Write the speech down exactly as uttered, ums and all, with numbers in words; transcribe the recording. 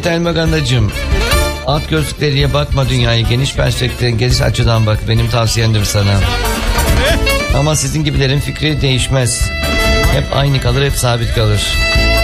Nurten Magandacığım, alt gözlükleriyle bakma dünyayı, geniş perspektiften, geniş açıdan bak, benim tavsiyemdir sana. Ama sizin gibilerin fikri değişmez. Hep aynı kalır, hep sabit kalır.